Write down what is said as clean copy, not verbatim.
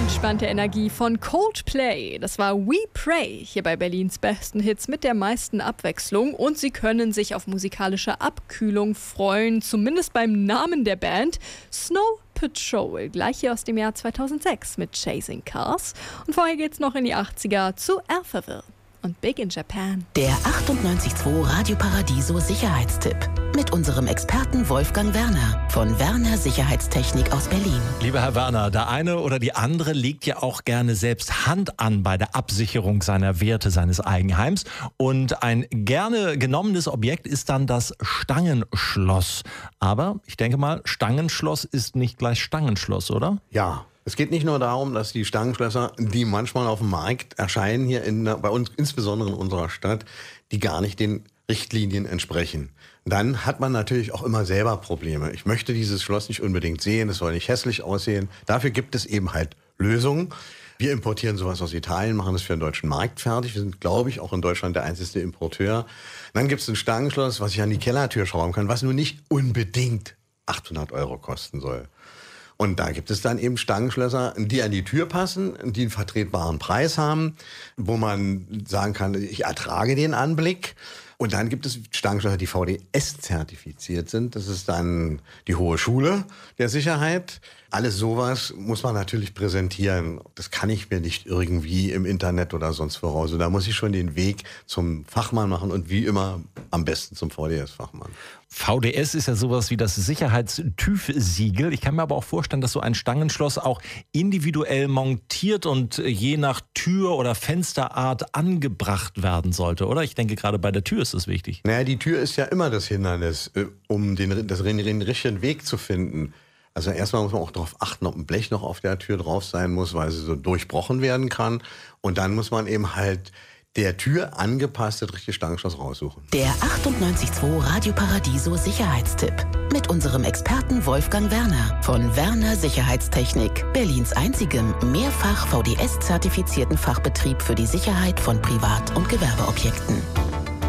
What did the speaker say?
Entspannte Energie von Coldplay. Das war We Pray, hier bei Berlins besten Hits mit der meisten Abwechslung. Und Sie können sich auf musikalische Abkühlung freuen, zumindest beim Namen der Band. Snow Patrol, gleich hier aus dem Jahr 2006 mit Chasing Cars. Und vorher geht's noch in die 80er zu Alphaville und Big in Japan. Der 98.2 Radio Paradiso Sicherheitstipp mit unserem Experten Wolfgang Werner von Werner Sicherheitstechnik aus Berlin. Lieber Herr Werner, der eine oder die andere legt ja auch gerne selbst Hand an bei der Absicherung seiner Werte seines Eigenheims. Und ein gerne genommenes Objekt ist dann das Stangenschloss. Aber ich denke mal, Stangenschloss ist nicht gleich Stangenschloss, oder? Ja. Es geht nicht nur darum, dass die Stangenschlösser, die manchmal auf dem Markt erscheinen, hier bei uns, insbesondere in unserer Stadt, die gar nicht den Richtlinien entsprechen. Dann hat man natürlich auch immer selber Probleme. Ich möchte dieses Schloss nicht unbedingt sehen, es soll nicht hässlich aussehen. Dafür gibt es eben halt Lösungen. Wir importieren sowas aus Italien, machen das für den deutschen Markt fertig. Wir sind, glaube ich, auch in Deutschland der einzige Importeur. Dann gibt es ein Stangenschloss, was ich an die Kellertür schrauben kann, was nur nicht unbedingt 800 € kosten soll. Und da gibt es dann eben Stangenschlösser, die an die Tür passen, die einen vertretbaren Preis haben, wo man sagen kann, ich ertrage den Anblick. Und dann gibt es Stangenschlösser, die VDS-zertifiziert sind. Das ist dann die Hohe Schule der Sicherheit. Alles sowas muss man natürlich präsentieren. Das kann ich mir nicht irgendwie im Internet oder sonst voraus. Da muss ich schon den Weg zum Fachmann machen und wie immer am besten zum VDS-Fachmann. VDS ist ja sowas wie das Sicherheits-TÜV-Siegel. Ich kann mir aber auch vorstellen, dass so ein Stangenschloss auch individuell montiert und je nach Tür- oder Fensterart angebracht werden sollte, oder? Ich denke, gerade bei der Tür ist das wichtig. Naja, die Tür ist ja immer das Hindernis, um den richtigen Weg zu finden. Also erstmal muss man auch darauf achten, ob ein Blech noch auf der Tür drauf sein muss, weil sie so durchbrochen werden kann. Und dann muss man eben halt der Tür angepasst das richtige Stangenschloss raussuchen. Der 98.2 Radio Paradiso Sicherheitstipp mit unserem Experten Wolfgang Werner von Werner Sicherheitstechnik, Berlins einzigem mehrfach VDS-zertifizierten Fachbetrieb für die Sicherheit von Privat- und Gewerbeobjekten.